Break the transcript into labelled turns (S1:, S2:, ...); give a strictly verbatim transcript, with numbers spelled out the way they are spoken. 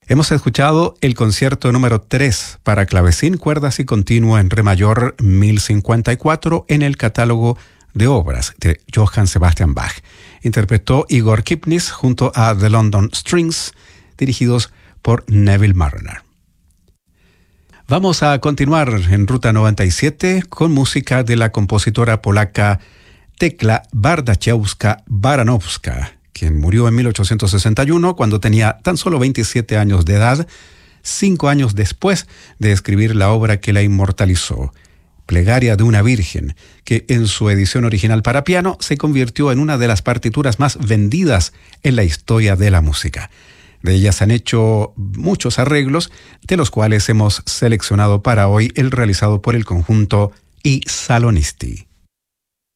S1: Hemos escuchado el concierto número tres para clavecín, cuerdas y continuo en re mayor mil cincuenta y cuatro en el catálogo de obras de Johann Sebastian Bach. Interpretó Igor Kipnis junto a The London Strings, dirigidos por Neville Marriner. Vamos a continuar en Ruta noventa y siete con música de la compositora polaca Tekla Bardaczewska-Baranowska, quien murió en mil ochocientos sesenta y uno cuando tenía tan solo veintisiete años de edad, cinco años después de escribir la obra que la inmortalizó, Plegaria de una Virgen, que en su edición original para piano se convirtió en una de las partituras más vendidas en la historia de la música. De ellas han hecho muchos arreglos, de los cuales hemos seleccionado para hoy el realizado por el conjunto I Salonisti.